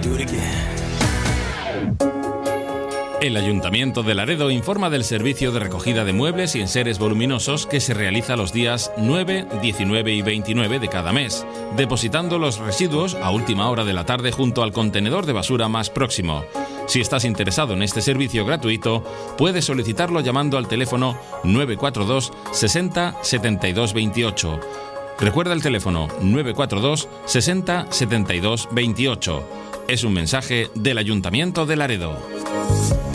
El Ayuntamiento de Laredo informa del servicio de recogida de muebles y enseres voluminosos que se realiza los días 9, 19 y 29 de cada mes, depositando los residuos a última hora de la tarde junto al contenedor de basura más próximo. Si estás interesado en este servicio gratuito, puedes solicitarlo llamando al teléfono 942 60 72 28. Recuerda el teléfono 942 60 72 28. Es un mensaje del Ayuntamiento de Laredo.